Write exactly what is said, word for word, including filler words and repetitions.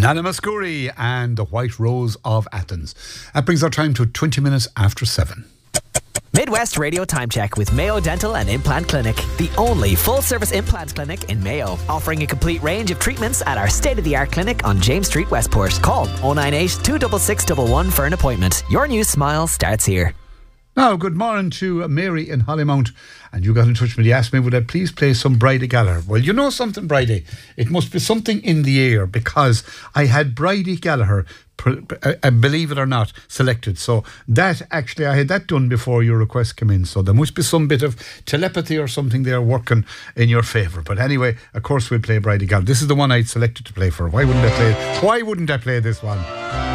Nana Muscuri and the White Rose of Athens. That brings our time to twenty minutes after seven. Midwest Radio Time Check with Mayo Dental and Implant Clinic, the only full-service implant clinic in Mayo, offering a complete range of treatments at our state-of-the-art clinic on James Street, Westport. Call oh nine eight, two six six one one for an appointment. Your new smile starts here. Now, good morning to Mary in Hollymount. And you got in touch with me. You asked me, would I please play some Bridie Gallagher? Well, you know something, Bridie? It must be something in the air, because I had Bridie Gallagher, uh, believe it or not, selected. So that, actually, I had that done before your request came in. So there must be some bit of telepathy or something there working in your favour. But anyway, of course, we'll play Bridie Gallagher. This is the one I'd selected to play for. Why wouldn't I play Why wouldn't I play this one?